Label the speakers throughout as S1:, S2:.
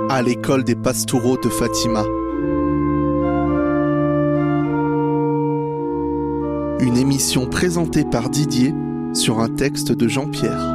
S1: à l'école des Pastoureaux de Fatima. Une émission présentée par Didier sur un texte de Jean-Pierre.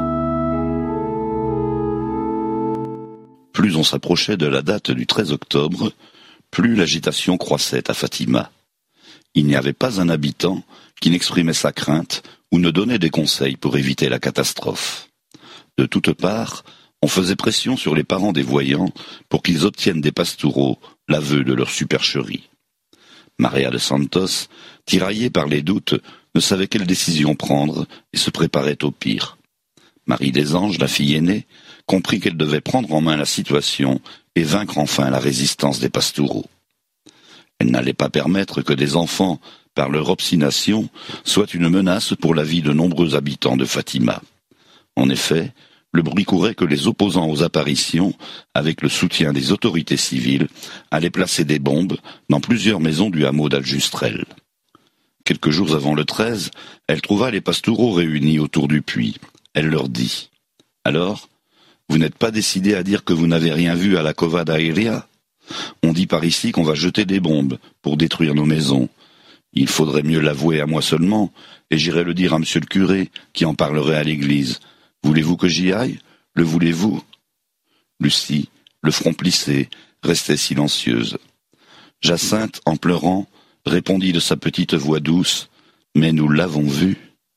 S2: Plus on s'approchait de la date du 13 octobre, plus l'agitation croissait à Fatima. Il n'y avait pas un habitant qui n'exprimait sa crainte ou ne donnait des conseils pour éviter la catastrophe. De toutes parts, on faisait pression sur les parents des voyants pour qu'ils obtiennent des pastoureaux l'aveu de leur supercherie. Maria de Santos, tiraillée par les doutes, ne savait quelle décision prendre et se préparait au pire. Marie des Anges, la fille aînée, comprit qu'elle devait prendre en main la situation et vaincre enfin la résistance des pastoureaux. Elle n'allait pas permettre que des enfants, par leur obstination, soient une menace pour la vie de nombreux habitants de Fatima. En effet, le bruit courait que les opposants aux apparitions, avec le soutien des autorités civiles, allaient placer des bombes dans plusieurs maisons du hameau d'Aljustrel. Quelques jours avant le 13, elle trouva les pastoureaux réunis autour du puits. Elle leur dit « Alors, vous n'êtes pas décidés à dire que vous n'avez rien vu à la cova d'Airia ? On dit par ici qu'on va jeter des bombes pour détruire nos maisons. Il faudrait mieux l'avouer à moi seulement, et j'irai le dire à monsieur le curé, qui en parlerait à l'église. Voulez-vous que j'y aille ? Le voulez-vous » Lucie, le front plissé, restait silencieuse. Jacinthe, en pleurant, répondit de sa petite voix douce « Mais nous l'avons vu ».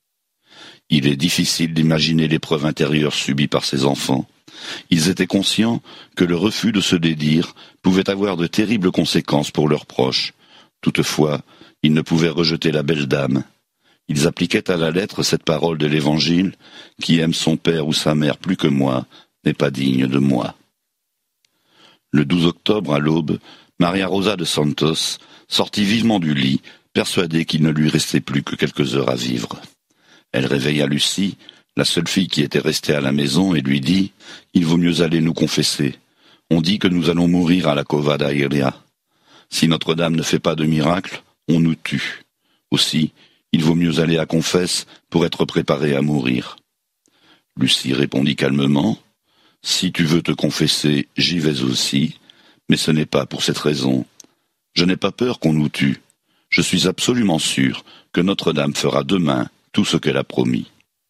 S2: Il est difficile d'imaginer l'épreuve intérieure subie par ces enfants. Ils étaient conscients que le refus de se dédire pouvait avoir de terribles conséquences pour leurs proches. Toutefois, ils ne pouvaient rejeter la belle dame. Ils appliquaient à la lettre cette parole de l'Évangile « Qui aime son père ou sa mère plus que moi n'est pas digne de moi ». Le 12 octobre à l'aube, Maria Rosa de Santos sortit vivement du lit, persuadée qu'il ne lui restait plus que quelques heures à vivre. Elle réveilla Lucie, la seule fille qui était restée à la maison, et lui dit « Il vaut mieux aller nous confesser. On dit que nous allons mourir à la cova d'Airia. Si Notre-Dame ne fait pas de miracle, on nous tue. Aussi, il vaut mieux aller à confesse pour être préparé à mourir. » Lucie répondit calmement « Si tu veux te confesser, j'y vais aussi, mais ce n'est pas pour cette raison. Je n'ai pas peur qu'on nous tue. Je suis absolument sûr que Notre-Dame fera demain tout ce qu'elle a promis. »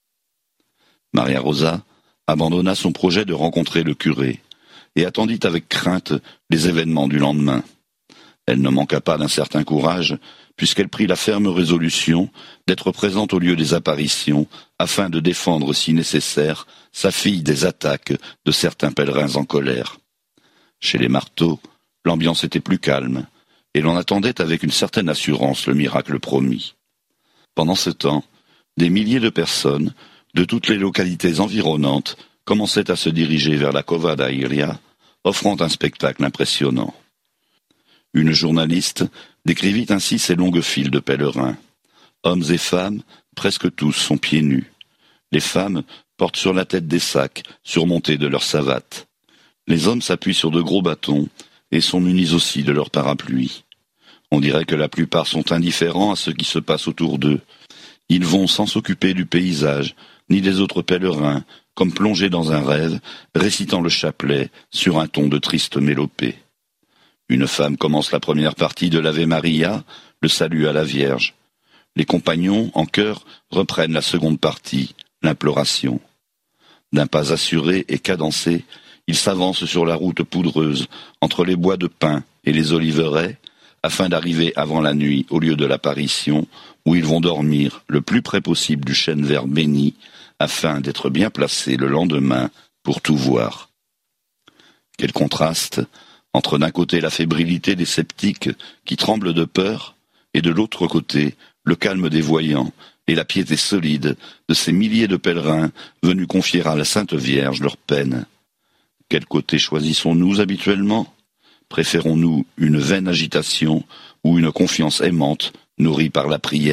S2: Maria Rosa abandonna son projet de rencontrer le curé et attendit avec crainte les événements du lendemain. Elle ne manqua pas d'un certain courage, puisqu'elle prit la ferme résolution d'être présente au lieu des apparitions, afin de défendre, si nécessaire, sa fille des attaques de certains pèlerins en colère. Chez les Marteaux, l'ambiance était plus calme, et l'on attendait avec une certaine assurance le miracle promis. Pendant ce temps, des milliers de personnes, de toutes les localités environnantes, commençaient à se diriger vers la cova d'Airia, offrant un spectacle impressionnant. Une journaliste décrivit ainsi ces longues files de pèlerins. Hommes et femmes, presque tous sont pieds nus. Les femmes portent sur la tête des sacs surmontés de leurs savates. Les hommes s'appuient sur de gros bâtons et sont munis aussi de leurs parapluies. On dirait que la plupart sont indifférents à ce qui se passe autour d'eux. Ils vont sans s'occuper du paysage, ni des autres pèlerins, comme plongés dans un rêve, récitant le chapelet sur un ton de triste mélopée. Une femme commence la première partie de l'Ave Maria, le salut à la Vierge. Les compagnons, en chœur, reprennent la seconde partie, l'imploration. D'un pas assuré et cadencé, ils s'avancent sur la route poudreuse, entre les bois de pin et les oliveraies, afin d'arriver avant la nuit au lieu de l'apparition, où ils vont dormir le plus près possible du chêne vert béni, afin d'être bien placés le lendemain pour tout voir. Quel contraste entre d'un côté la fébrilité des sceptiques qui tremblent de peur, et de l'autre côté le calme des voyants et la piété solide de ces milliers de pèlerins venus confier à la Sainte Vierge leurs peines. Quel côté choisissons-nous habituellement ? Préférons-nous une vaine agitation ou une confiance aimante nourrie par la prière ?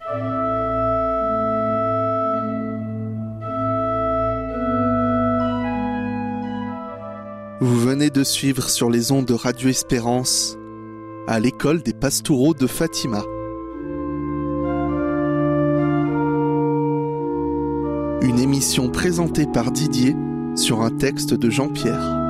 S1: Vous venez de suivre sur les ondes de Radio Espérance à l'école des Pastoureaux de Fatima. Une émission présentée par Didier sur un texte de Jean-Pierre.